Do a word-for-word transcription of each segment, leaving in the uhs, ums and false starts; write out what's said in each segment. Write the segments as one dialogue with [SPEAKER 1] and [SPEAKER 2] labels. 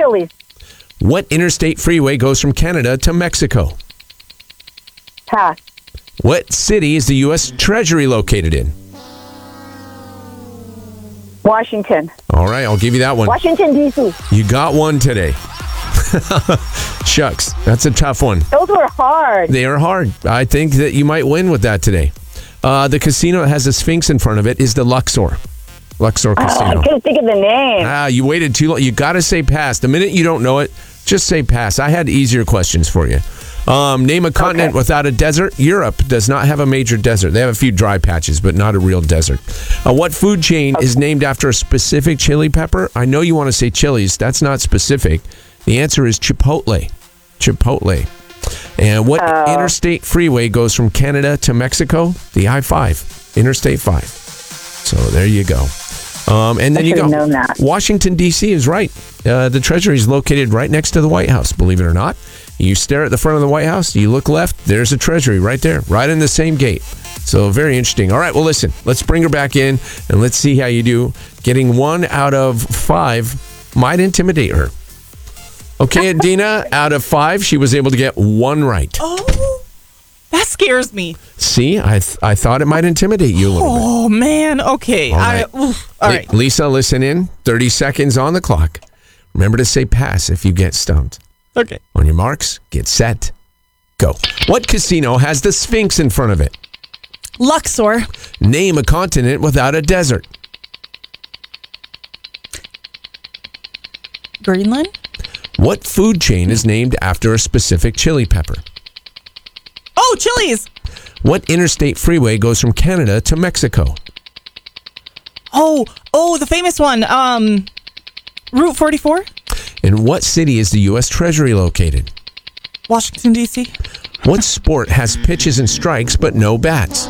[SPEAKER 1] Chili's.
[SPEAKER 2] What interstate freeway goes from Canada to Mexico?
[SPEAKER 1] Pass.
[SPEAKER 2] What city is the U S Treasury located in?
[SPEAKER 1] Washington.
[SPEAKER 2] All right, I'll give you that one.
[SPEAKER 1] Washington, D C.
[SPEAKER 2] You got one today. Shucks, that's a tough one.
[SPEAKER 1] Those were hard.
[SPEAKER 2] They are hard. I think that you might win with that today. Uh, the casino that has a Sphinx in front of it is the Luxor. Luxor
[SPEAKER 1] Oh,
[SPEAKER 2] Casino.
[SPEAKER 1] I couldn't think of the name.
[SPEAKER 2] Ah, you waited too long. You got to say pass. The minute you don't know it, just say pass. I had easier questions for you. Um, name a continent
[SPEAKER 1] Okay.
[SPEAKER 2] without a desert. Europe does not have a major desert. They have a few dry patches, but not a real desert. Uh, what food chain is named after a specific chili pepper? I know you want to say Chili's. That's not specific. The answer is Chipotle. Chipotle. And what
[SPEAKER 1] Oh.
[SPEAKER 2] interstate freeway goes from Canada to Mexico? The I five, Interstate five. So there you go. Um, and then
[SPEAKER 1] I
[SPEAKER 2] you go.
[SPEAKER 1] should've known that.
[SPEAKER 2] Washington, D C is right. Uh, the Treasury is located right next to the White House, believe it or not. You stare at the front of the White House, you look left, there's a Treasury right there, right in the same gate. So very interesting. All right, well, listen, let's bring her back in and let's see how you do. Getting one out of five might intimidate her. Okay, Adina, out of five, she was able to get one right.
[SPEAKER 3] Oh, that scares me.
[SPEAKER 2] See, I th- I thought it might intimidate you a little bit.
[SPEAKER 3] Oh, man. Okay.
[SPEAKER 2] All right.
[SPEAKER 3] I, oof. All
[SPEAKER 2] Le-
[SPEAKER 3] right.
[SPEAKER 2] Lisa, listen in. thirty seconds on the clock. Remember to say pass if you get stumped.
[SPEAKER 3] Okay.
[SPEAKER 2] On your marks, get set, go. What casino has the Sphinx in front of it?
[SPEAKER 3] Luxor.
[SPEAKER 2] Name a continent without a desert.
[SPEAKER 3] Greenland.
[SPEAKER 2] What food chain is named after a specific chili pepper?
[SPEAKER 3] Oh, Chili's.
[SPEAKER 2] What interstate freeway goes from Canada to Mexico?
[SPEAKER 3] Oh, oh, the famous one. Um, Route forty-four.
[SPEAKER 2] In what city is the U S Treasury located?
[SPEAKER 3] Washington, D C.
[SPEAKER 2] What sport has pitches and strikes but no bats?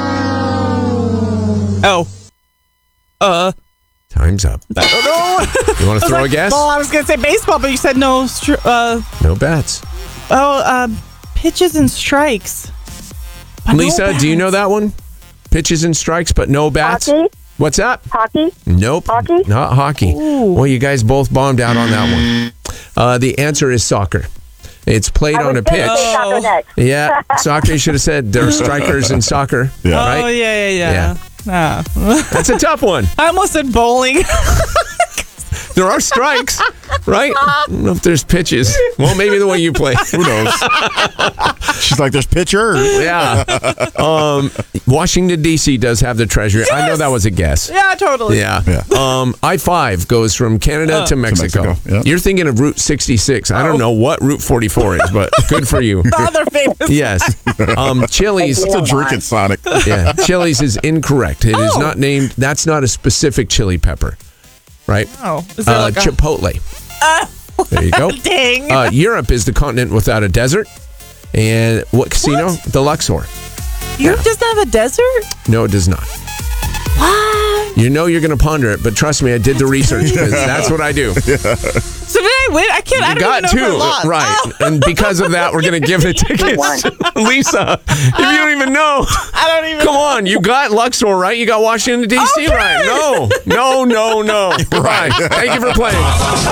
[SPEAKER 3] Oh. Uh.
[SPEAKER 2] Time's up.
[SPEAKER 3] I don't know.
[SPEAKER 2] You want to throw
[SPEAKER 3] like,
[SPEAKER 2] a guess?
[SPEAKER 3] Well, I was going to say baseball, but you said no. Str- uh,
[SPEAKER 2] No bats.
[SPEAKER 3] oh, uh, pitches and strikes. But no
[SPEAKER 2] Lisa, do you know
[SPEAKER 3] bats.
[SPEAKER 2] that one? Pitches and strikes but no bats?
[SPEAKER 1] Hockey?
[SPEAKER 2] What's that?
[SPEAKER 1] Hockey?
[SPEAKER 2] Nope.
[SPEAKER 1] Hockey?
[SPEAKER 2] Not hockey.
[SPEAKER 3] Ooh.
[SPEAKER 2] Well, you guys both bombed out on that one. Uh, the answer is soccer. It's played
[SPEAKER 1] I
[SPEAKER 2] on a
[SPEAKER 1] was gonna
[SPEAKER 2] pitch.
[SPEAKER 1] say soccer next.
[SPEAKER 2] Yeah, soccer. You should have said there are strikers in soccer.
[SPEAKER 4] Yeah.
[SPEAKER 2] Right?
[SPEAKER 3] Oh, yeah, yeah, yeah. Ah.
[SPEAKER 2] That's a tough one.
[SPEAKER 3] I almost said bowling.
[SPEAKER 2] There are strikes, right? I don't know if there's pitches. Well, maybe the way you play.
[SPEAKER 4] Who knows? She's like, there's pitcher.
[SPEAKER 2] Yeah. Um, Washington, D C does have the Treasury. I know that was a guess.
[SPEAKER 3] Yeah, totally.
[SPEAKER 2] Yeah.
[SPEAKER 4] Yeah.
[SPEAKER 2] Um, I five goes from Canada
[SPEAKER 3] Uh,
[SPEAKER 2] to Mexico.
[SPEAKER 4] Mexico, yeah.
[SPEAKER 2] You're thinking of Route sixty-six. I don't know what Route forty-four is, but good for you.
[SPEAKER 3] The other famous.
[SPEAKER 2] Yes. Um, Chili's.
[SPEAKER 4] It's a drink at Sonic.
[SPEAKER 2] Yeah. Chili's is incorrect. It is
[SPEAKER 3] Oh.
[SPEAKER 2] not named. That's not a specific chili pepper, right?
[SPEAKER 3] Oh, is there
[SPEAKER 2] Uh,
[SPEAKER 3] like a...
[SPEAKER 2] Chipotle. There you go.
[SPEAKER 3] Dang.
[SPEAKER 2] Uh, Europe is the continent without a desert. And what casino?
[SPEAKER 3] What?
[SPEAKER 2] The Luxor.
[SPEAKER 3] Europe doesn't have a desert?
[SPEAKER 2] No, it does not.
[SPEAKER 3] What?
[SPEAKER 2] You know you're going to ponder it, but trust me, I did the research because that's what I do.
[SPEAKER 3] So did I win? I can't. I
[SPEAKER 2] You
[SPEAKER 3] don't
[SPEAKER 2] got
[SPEAKER 3] even know if I
[SPEAKER 2] two,
[SPEAKER 3] lost.
[SPEAKER 2] right?
[SPEAKER 3] Oh,
[SPEAKER 2] And because of that, we're going to give the tickets to Lisa. If you don't even know,
[SPEAKER 3] I don't even.
[SPEAKER 2] come on, you got Luxor right. You got Washington D C
[SPEAKER 3] Okay.
[SPEAKER 2] right. No, no, no, no. Right. Thank you for playing.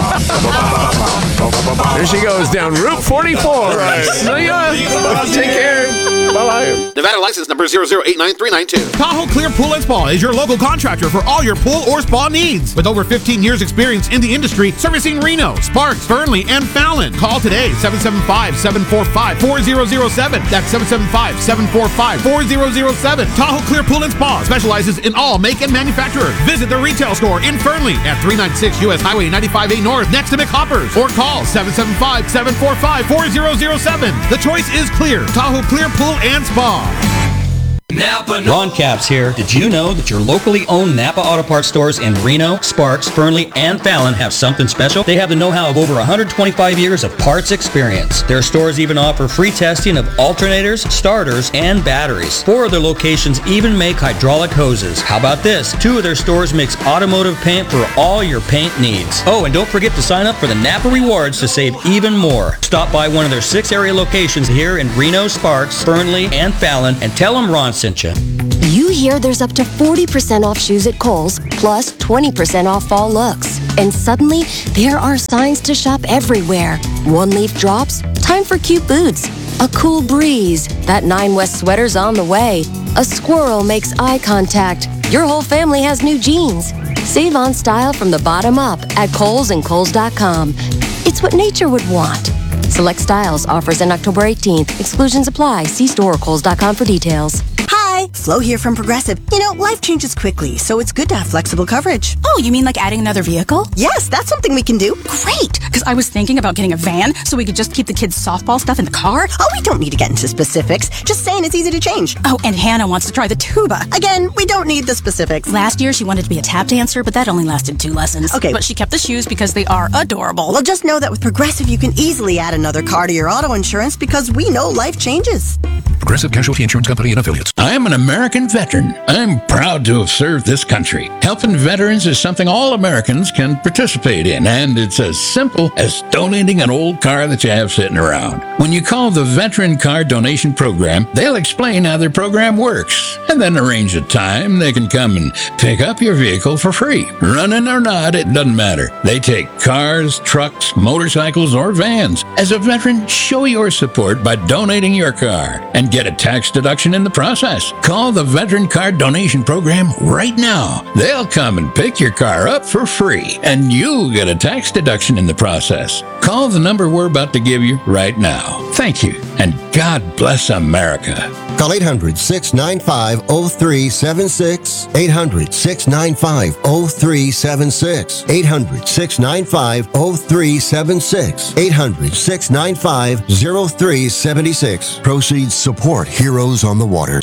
[SPEAKER 2] There she goes down Route forty-four.
[SPEAKER 4] Right.
[SPEAKER 2] See ya. Take care. Bye.
[SPEAKER 5] Nevada license number zero zero eight nine three nine two.
[SPEAKER 6] Tahoe Clear Pool and Spa is your local contractor for all your pool or spa needs. With over fifteen years experience in the industry, servicing Reno, Sparks, Fernley, and Fallon. Call today, seven seven five, seven four five, four zero zero seven. That's seven seven five, seven four five, four zero zero seven. Tahoe Clear Pool and Spa specializes in all make and manufacturers. Visit the retail store in Fernley at three ninety-six U S Highway ninety-five A North next to McHoppers. Or call seven seven five, seven four five, four zero zero seven. The choice is clear. Tahoe Clear Pool and Spa.
[SPEAKER 7] Ron Capps here. Did you know that your locally owned Napa Auto Parts stores in Reno, Sparks, Fernley, and Fallon have something special? They have the know-how of over one hundred twenty-five years of parts experience. Their stores even offer free testing of alternators, starters, and batteries. Four of their locations even make hydraulic hoses. How about this? Two of their stores mix automotive paint for all your paint needs. Oh, and don't forget to sign up for the Napa Rewards to save even more. Stop by one of their six area locations here in Reno, Sparks, Fernley, and Fallon and tell them Ron sent you.
[SPEAKER 8] You hear there's up to forty percent off shoes at Kohl's, plus twenty percent off fall looks. And suddenly, there are signs to shop everywhere. One leaf drops, time for cute boots. A cool breeze, that Nine West sweater's on the way. A squirrel makes eye contact. Your whole family has new jeans. Save on style from the bottom up at Kohl's and Kohl's dot com. It's what nature would want. Select styles, offers in October eighteenth. Exclusions apply. See store or Kohl's dot com for details.
[SPEAKER 9] Hi, Flo here from Progressive. You know, life changes quickly, so it's good to have flexible coverage.
[SPEAKER 10] Oh, you mean like adding another vehicle?
[SPEAKER 9] Yes, that's something we can do.
[SPEAKER 10] Great, because I was thinking about getting a van so we could just keep the kids' softball stuff in the car.
[SPEAKER 9] Oh, we don't need to get into specifics. Just saying it's easy to change.
[SPEAKER 10] Oh, and Hannah wants to try the tuba.
[SPEAKER 9] Again, we don't need the specifics.
[SPEAKER 10] Last year, she wanted to be a tap dancer, but that only lasted two lessons.
[SPEAKER 9] Okay.
[SPEAKER 10] But she kept the shoes because they are adorable.
[SPEAKER 9] Well, just know that with Progressive, you can easily add another car to your auto insurance because we know life changes.
[SPEAKER 11] Progressive Casualty Insurance Company and Affiliates. I am an American veteran. I'm proud to have served this country. Helping veterans is something all Americans can participate in, and it's as simple as donating an old car that you have sitting around. When you call the Veteran Car Donation Program, they'll explain how their program works, and then arrange a time they can come and pick up your vehicle for free. Running or not, it doesn't matter. They take cars, trucks, motorcycles, or vans. As a veteran, show your support by donating your car and get a tax deduction in the process. Call the Veteran Car Donation Program right now. They'll come and pick your car up for free, and you'll get a tax deduction in the process. Call the number we're about to give you right now. Thank you, and God bless America.
[SPEAKER 12] Call eight hundred, six nine five, oh three seven six. eight hundred, six nine five, oh three seven six. eight hundred, six nine five, oh three seven six. eight hundred, six nine five, oh three seven six. Proceeds support Heroes on the Water.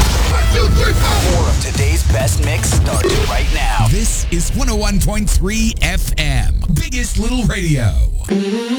[SPEAKER 13] More of today's best mix starts right now.
[SPEAKER 14] This is one oh one point three F M, Biggest Little Radio.